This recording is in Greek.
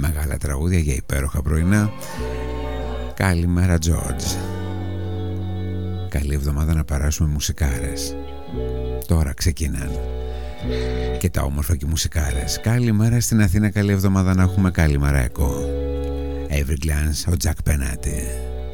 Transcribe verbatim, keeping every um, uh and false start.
Μεγάλα τραγούδια για υπέροχα πρωινά. Καλημέρα George. Καλή εβδομάδα να περάσουμε μουσικάρες. Τώρα ξεκινάνε και τα όμορφα και μουσικάρες. Καλημέρα στην Αθήνα, καλή εβδομάδα να έχουμε. Καλημέρα Εκώ. Every Glance, ο Jack Penati.